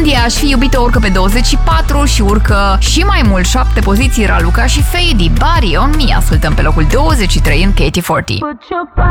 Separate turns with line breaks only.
Melodia Aș fi iubită urcă pe 24 și urcă și mai mult 7 poziții Raluca și Fady, Body on Me. Ascultăm pe locul 23 în KT40.